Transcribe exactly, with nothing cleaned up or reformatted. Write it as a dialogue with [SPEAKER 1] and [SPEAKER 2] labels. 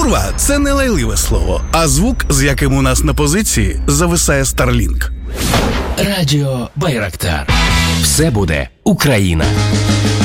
[SPEAKER 1] Курва – це не лайливе слово, а звук, з яким у нас на позиції зависає Starlink.
[SPEAKER 2] Радіо Байрактар. Все буде Україна.